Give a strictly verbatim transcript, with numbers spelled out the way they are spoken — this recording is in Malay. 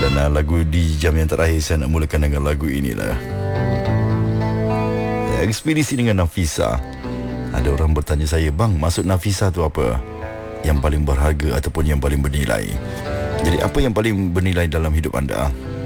Dan uh, lagu di jam yang terakhir saya nak mulakan dengan lagu inilah. Ekspedisi dengan Nafisa. Ada orang bertanya saya, bang, maksud Nafisa tu apa? Yang paling berharga ataupun yang paling bernilai. Jadi apa yang paling bernilai dalam hidup anda?